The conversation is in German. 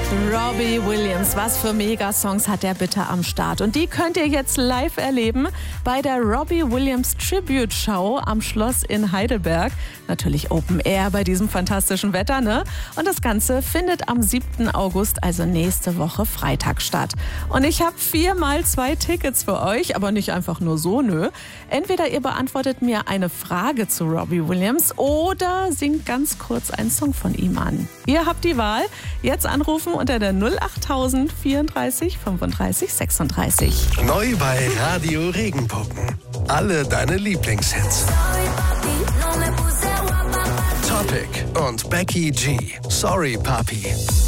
Robbie Williams, was für Megasongs hat der bitte am Start? Und die könnt ihr jetzt live erleben bei der Robbie Williams Tribute Show am Schloss in Heidelberg. Natürlich Open Air bei diesem fantastischen Wetter, ne? Und das Ganze findet am 7. August, also nächste Woche Freitag statt. Und ich habe 4x2 Tickets für euch, aber nicht einfach nur so, nö. Entweder ihr beantwortet mir eine Frage zu Robbie Williams oder singt ganz kurz einen Song von ihm an. Ihr habt die Wahl. Jetzt anrufen unter der 08000 34 35 36. Neu bei Radio Regenbogen. Alle deine Lieblingshits. Topic und Becky G. Sorry, Papi.